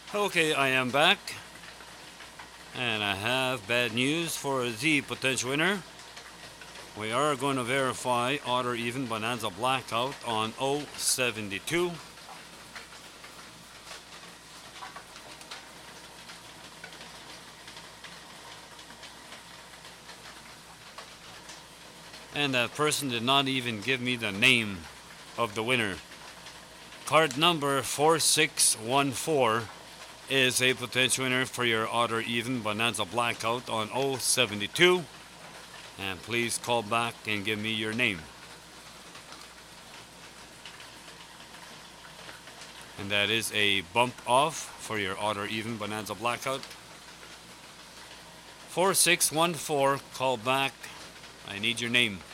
Okay, I am back, and I have bad news for the potential winner. We are going to verify odd or even Bonanza Blackout on 072. And that person did not even give me the name of the winner. Card number 4614 is a potential winner for your odd or even Bonanza Blackout on 072. And please call back and give me your name. And that is a bump off for your odd or even Bonanza Blackout. 4614, call back. I need your name.